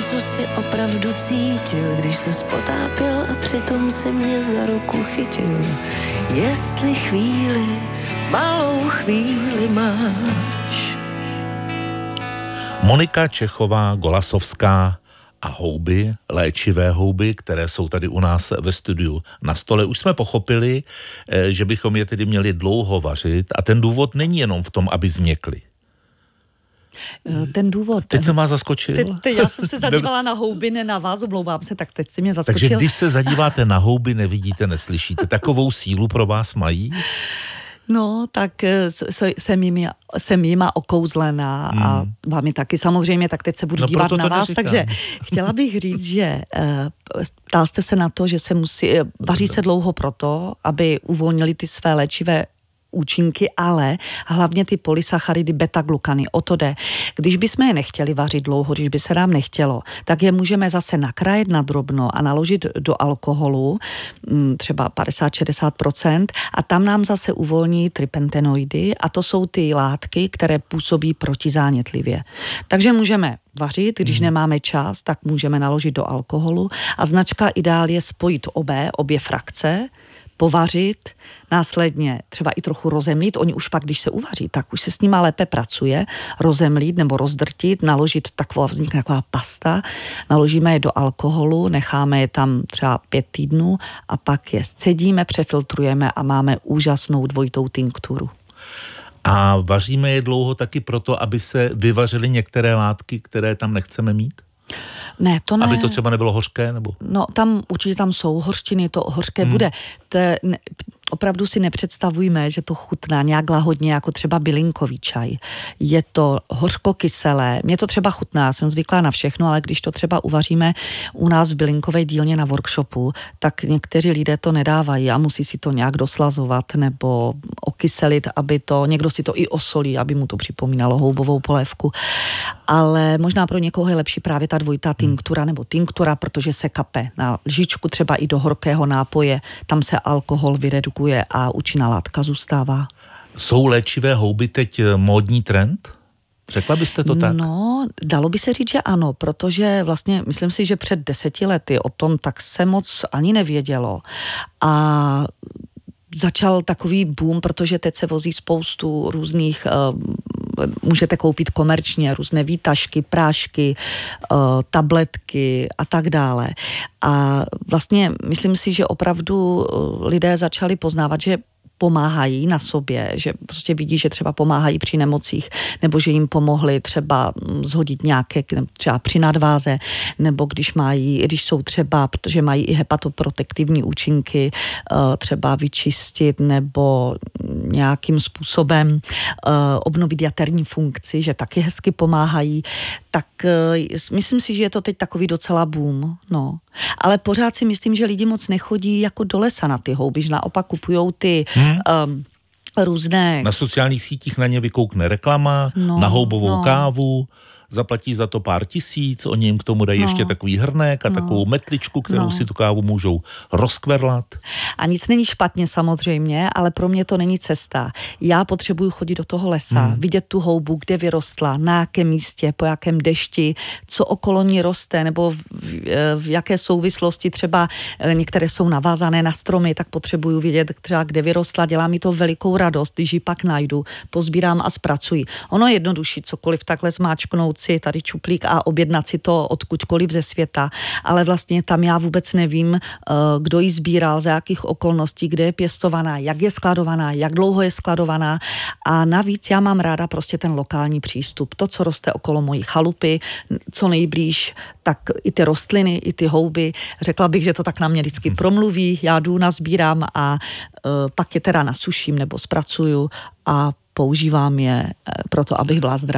co si opravdu cítil, když se potápěl a přitom si mě za ruku chytil. Jestli chvíli, malou chvíli máš. Monika Čechová, Golasovská a houby, léčivé houby, které jsou tady u nás ve studiu na stole. Už jsme pochopili, že bychom je tedy měli dlouho vařit a ten důvod není jenom v tom, aby změkly. Ten důvod... Teď jsem vás zaskočil. Teď já jsem se zadívala na houby, ne na vás, omlouvám se, tak teď jsi mě zaskočil. Takže když se zadíváte na houby, nevidíte, neslyšíte. Takovou sílu pro vás mají? No, tak jsem jima okouzlená a vámi taky samozřejmě, tak teď se budu dívat na vás, neříkám. Takže chtěla bych říct, že ptal jste se na to, že se vaří se dlouho proto, aby uvolnili ty své léčivé účinky, ale hlavně ty polysacharidy, beta-glukany, o to jde. Když bychom je nechtěli vařit dlouho, když by se nám nechtělo, tak je můžeme zase nakrájet na drobno a naložit do alkoholu, třeba 50-60%, a tam nám zase uvolní tripentenoidy a to jsou ty látky, které působí protizánětlivě. Takže můžeme vařit, když nemáme čas, tak můžeme naložit do alkoholu a značka Ideál je spojit obě frakce, povařit, následně třeba i trochu rozemlít. Oni už pak, když se uvaří, tak už se s nima lépe pracuje. Rozemlít nebo rozdrtit, naložit vznikne taková pasta, naložíme je do alkoholu, necháme je tam třeba 5 týdnů a pak je scedíme, přefiltrujeme a máme úžasnou dvojitou tinkturu. A vaříme je dlouho taky proto, aby se vyvařily některé látky, které tam nechceme mít? Ne, to ne. Aby to třeba nebylo hořké, nebo? No, určitě tam jsou hořčiny, to hořké bude. Opravdu si nepředstavujme, že to chutná nějak lahodně, jako třeba bylinkový čaj. Je to hořkokyselé. Mně to třeba chutná, jsem zvyklá na všechno, ale když to třeba uvaříme u nás v bylinkové dílně na workshopu, tak někteří lidé to nedávají a musí si to nějak doslazovat nebo okyselit, někdo si to i osolí, aby mu to připomínalo houbovou polévku. Ale možná pro někoho je lepší právě ta dvojitá tinktura nebo tinktura, protože se kape na lžičku třeba i do horkého nápoje, tam se alkohol vyredukuje a účinná látka zůstává. Jsou léčivé houby teď módní trend? Řekla byste to tak? No, dalo by se říct, že ano, protože vlastně myslím si, že před 10 lety o tom tak se moc ani nevědělo. A začal takový boom, protože teď se vozí spoustu různých, můžete koupit komerčně, různé výtažky, prášky, tabletky a tak dále. A vlastně myslím si, že opravdu lidé začali poznávat, že pomáhají na sobě, že prostě vidí, že třeba pomáhají při nemocích, nebo že jim pomohli třeba zhodit nějaké, třeba při nadváze, nebo když jsou třeba, protože mají i hepatoprotektivní účinky, třeba vyčistit nebo nějakým způsobem obnovit jaterní funkci, že taky hezky pomáhají, tak myslím si, že je to teď takový docela boom, no. Ale pořád si myslím, že lidi moc nechodí jako do lesa na ty houby, že naopak kupujou ty různé... Na sociálních sítích na ně vykoukne reklama, na houbovou kávu, zaplatí za to pár tisíc, oni jim k tomu dají ještě takový hrnek a takovou metličku, kterou si tu kávu můžou rozkverlat. A nic není špatně samozřejmě, ale pro mě to není cesta. Já potřebuju chodit do toho lesa, vidět tu houbu, kde vyrostla, na jakém místě, po jakém dešti, co okolo ní roste, nebo v jaké souvislosti třeba některé jsou navázané na stromy, tak potřebuju vědět třeba, kde vyrostla. Dělá mi to velikou radost, když ji pak najdu, pozbírám a zpracuji. Ono je jednodušší cokoliv takhle zmáčknout si tady čuplík a objednat si to odkudkoliv ze světa, ale vlastně tam já vůbec nevím, kdo ji sbíral, za jakých okolností, kde je pěstovaná, jak je skladovaná, jak dlouho je skladovaná a navíc já mám ráda prostě ten lokální přístup. To, co roste okolo mojí chalupy, co nejblíž, tak i ty rostliny, i ty houby. Řekla bych, že to tak na mě vždycky promluví, já jdu, nazbírám a pak je teda nasuším nebo zpracuju a používám je proto, abych byla zdravá.